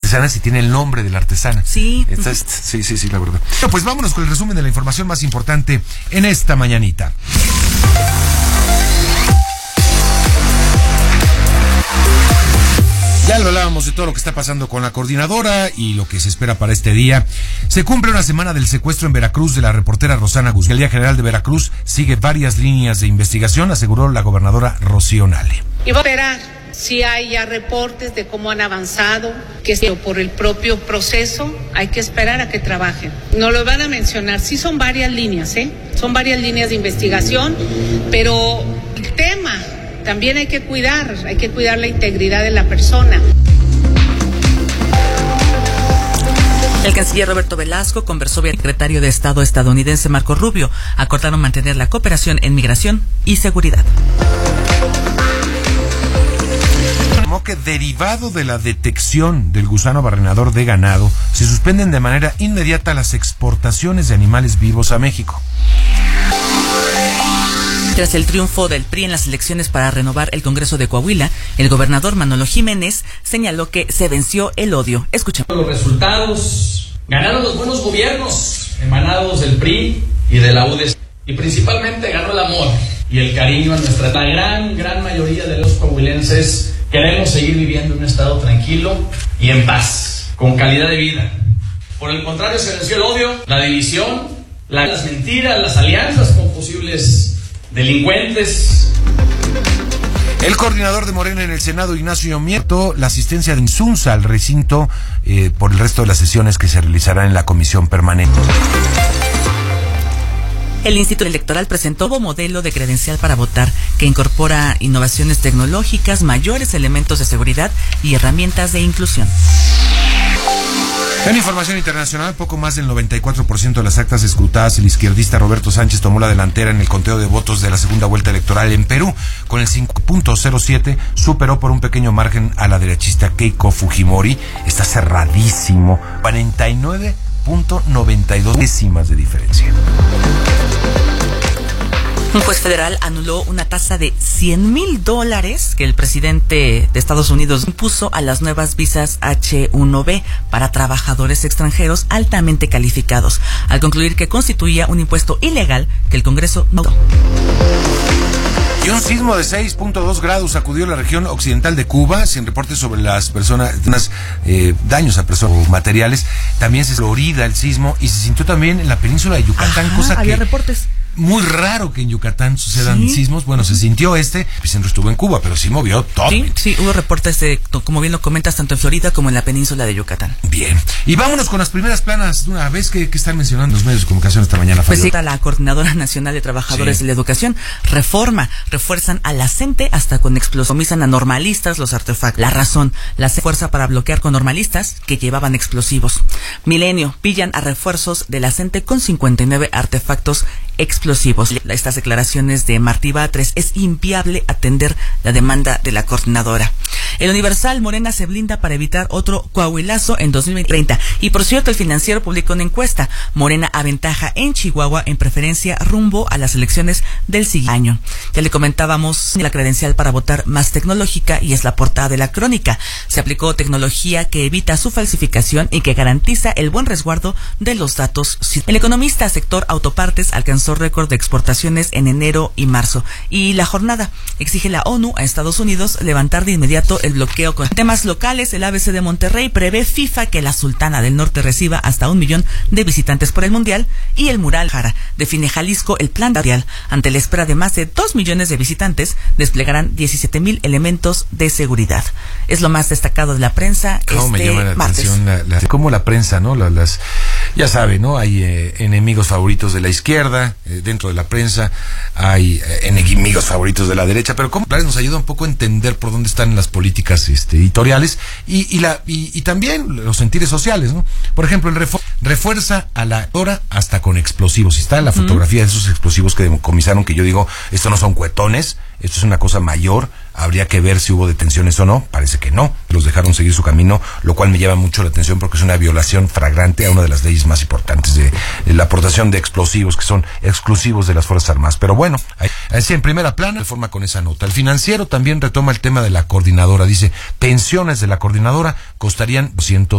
artesana si tiene el nombre de la artesana. Sí. Sí, la verdad. Bueno, pues vámonos con el resumen de la información más importante en esta mañanita. Ya lo hablábamos de todo lo que está pasando con la coordinadora y lo que se espera para este día. Se cumple una semana del secuestro en Veracruz de la reportera Rosana Guzmán. El Fiscalía General de Veracruz sigue varias líneas de investigación, aseguró la gobernadora Rocío Nale. Y va a esperar si hay ya reportes de cómo han avanzado, que por el propio proceso hay que esperar a que trabajen. No lo van a mencionar, sí son varias líneas, son varias líneas de investigación, pero el tema también hay que cuidar la integridad de la persona. El canciller Roberto Velasco conversó con el secretario de Estado estadounidense Marco Rubio. Acordaron mantener la cooperación en migración y seguridad. Informó que derivado de la detección del gusano barrenador de ganado, se suspenden de manera inmediata las exportaciones de animales vivos a México. Tras el triunfo del PRI en las elecciones para renovar el Congreso de Coahuila, el gobernador Manolo Jiménez señaló que se venció el odio. Escuchamos. Los resultados ganaron los buenos gobiernos emanados del PRI y de la UDC. Y principalmente ganó el amor y el cariño a nuestra. La gran mayoría de los coahuilenses queremos seguir viviendo en un estado tranquilo y en paz, con calidad de vida. Por el contrario, se venció el odio, la división, las mentiras, las alianzas con posibles delincuentes. El coordinador de Morena en el Senado, Ignacio Mieto, la asistencia de Insunza al recinto por el resto de las sesiones que se realizarán en la comisión permanente. El Instituto Electoral presentó un modelo de credencial para votar que incorpora innovaciones tecnológicas, mayores elementos de seguridad y herramientas de inclusión. En información internacional, poco más del 94% de las actas escrutadas, el izquierdista Roberto Sánchez tomó la delantera en el conteo de votos de la segunda vuelta electoral en Perú. Con el 5.07 superó por un pequeño margen a la derechista Keiko Fujimori. Está cerradísimo, 49.92 décimas de diferencia. Un juez federal anuló una tasa de $100,000 que el presidente de Estados Unidos impuso a las nuevas visas H-1B para trabajadores extranjeros altamente calificados, al concluir que constituía un impuesto ilegal que el Congreso no. Y un sismo de 6.2 grados sacudió la región occidental de Cuba, sin reportes sobre las personas, daños a personas materiales. También se Florida el sismo y se sintió también en la península de Yucatán, cosa que... había reportes. Muy raro que en Yucatán sucedan sismos. Bueno, se sintió el epicentro estuvo en Cuba, pero sí movió todo. Sí, hubo reportes como bien lo comentas, tanto en Florida como en la península de Yucatán. Bien, y vámonos con las primeras planas de una vez que están mencionando los medios de comunicación esta mañana. Pues sí, la Coordinadora Nacional de Trabajadores de la Educación refuerzan a la CENTE hasta con explosivos, comisan a normalistas los artefactos. La razón, la fuerza para bloquear con normalistas que llevaban explosivos. Milenio, pillan a refuerzos de la CENTE con 59 artefactos explosivos. Estas declaraciones de Martí Batres: es inviable atender la demanda de la coordinadora. El Universal, Morena se blinda para evitar otro coahuilazo en 2030. Y por cierto, el Financiero publicó una encuesta. Morena aventaja en Chihuahua en preferencia rumbo a las elecciones del siguiente año. Ya le comentábamos la credencial para votar más tecnológica y es la portada de la crónica. Se aplicó tecnología que evita su falsificación y que garantiza el buen resguardo de los datos. El economista sector autopartes alcanzó récord de exportaciones en enero y marzo. Y la jornada exige la ONU a Estados Unidos levantar de inmediato el bloqueo con temas locales. El ABC de Monterrey prevé FIFA que la Sultana del Norte reciba hasta 1 millón de visitantes por el Mundial. Y el Mural Jara define Jalisco el plan mundial. Ante la espera de más de 2 millones de visitantes, desplegarán 17,000 elementos de seguridad. Es lo más destacado de la prensa. Me llama la atención cómo la prensa, ¿no? Ya sabe, ¿no? Hay enemigos favoritos de la izquierda, dentro de la prensa hay enemigos favoritos de la derecha, pero cómo nos ayuda un poco a entender por dónde están las políticas editoriales y también los sentires sociales, ¿no? Por ejemplo, el refuerza a la hora hasta con explosivos. Y está la fotografía de esos explosivos que decomisaron, que yo digo, esto no son cuetones, esto es una cosa mayor. Habría que ver si hubo detenciones o no. Parece que no. Los dejaron seguir su camino, lo cual me llama mucho la atención porque es una violación flagrante a una de las leyes más importantes de la aportación de explosivos, que son exclusivos de las Fuerzas Armadas. Pero bueno, así en primera plana, de forma con esa nota. El Financiero también retoma el tema de la coordinadora. Dice, pensiones de la coordinadora costarían 200